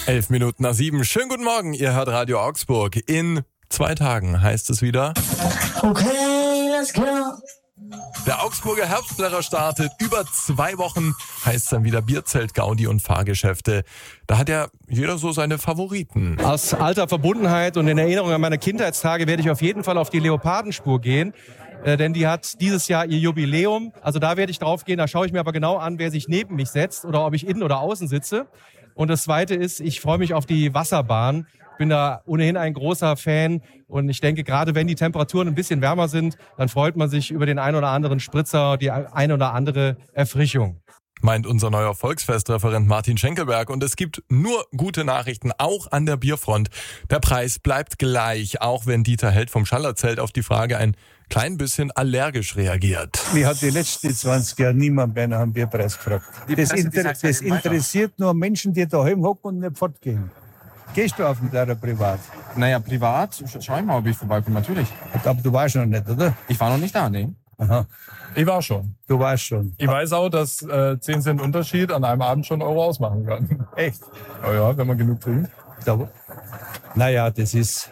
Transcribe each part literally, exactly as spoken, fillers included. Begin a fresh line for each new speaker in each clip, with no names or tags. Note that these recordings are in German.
Elf Minuten nach sieben. Schönen guten Morgen, ihr hört Radio Augsburg. In zwei Tagen heißt es wieder...
Okay, let's go.
Der Augsburger Herbstplärrer startet. Über zwei Wochen heißt es dann wieder Bierzelt, Gaudi und Fahrgeschäfte. Da hat ja jeder so seine Favoriten.
Aus alter Verbundenheit und in Erinnerung an meine Kindheitstage werde ich auf jeden Fall auf die Leopardenspur gehen. Äh, denn die hat dieses Jahr ihr Jubiläum. Also da werde ich drauf gehen. Da schaue ich mir aber genau an, wer sich neben mich setzt oder ob ich innen oder außen sitze. Und das Zweite ist, ich freue mich auf die Wasserbahn. Bin da ohnehin ein großer Fan und ich denke, gerade wenn die Temperaturen ein bisschen wärmer sind, dann freut man sich über den ein oder anderen Spritzer, die ein oder andere Erfrischung.
Meint unser neuer Volksfestreferent Martin Schenkelberg. Und es gibt nur gute Nachrichten, auch an der Bierfront. Der Preis bleibt gleich, auch wenn Dieter Held vom Schallerzelt auf die Frage ein klein bisschen allergisch reagiert.
Mich hat die letzten zwanzig Jahre niemand mehr nach dem Bierpreis gefragt. Das, inter- das interessiert nur Menschen, die daheim hocken und nicht fortgehen. Gehst du auf den Plärrer privat?
Naja, privat, schau ich mal, ob ich vorbeikomme, natürlich.
Aber du warst noch nicht, oder?
Ich war noch nicht da, ne?
Aha.
Ich war schon.
Du warst schon.
Ich weiß auch, dass äh, zehn Cent Unterschied an einem Abend schon Euro ausmachen kann.
Echt?
Oh ja, wenn man genug trinkt.
Da, naja, das ist...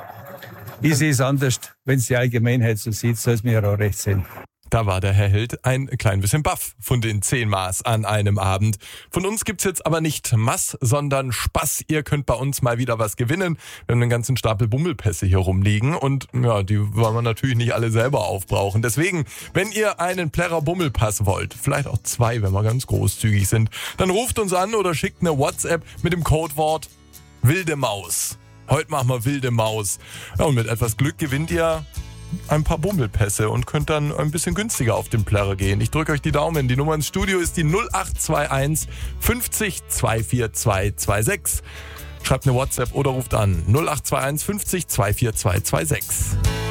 Ich sehe es anders. Wenn es die Allgemeinheit so sieht, soll es mir auch recht sein.
Da war der Herr Held ein klein bisschen baff von den zehn Maß an einem Abend. Von uns gibt's jetzt aber nicht Maß, sondern Spaß. Ihr könnt bei uns mal wieder was gewinnen. Wir haben einen ganzen Stapel Bummelpässe hier rumliegen und ja, die wollen wir natürlich nicht alle selber aufbrauchen. Deswegen, wenn ihr einen Plärrer Bummelpass wollt, vielleicht auch zwei, wenn wir ganz großzügig sind, dann ruft uns an oder schickt eine WhatsApp mit dem Codewort Wilde Maus. Heute machen wir Wilde Maus. Ja, und mit etwas Glück gewinnt ihr ein paar Bummelpässe und könnt dann ein bisschen günstiger auf den Plärrer gehen. Ich drücke euch die Daumen. Die Nummer ins Studio ist die null acht zwei eins fünfzig zwei vier zwei zwei sechs. Schreibt eine WhatsApp oder ruft an null acht zwei eins fünfzig zwei vier zwei zwei sechs.